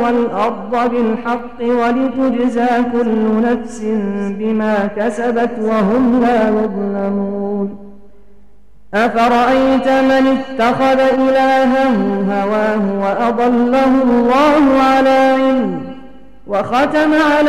والأرض بالحق ولتجزى كل نفس بما كسبت وهم لا يظلمون أفرأيت من اتخذ إلهه هواه وأضله الله على علم وختم على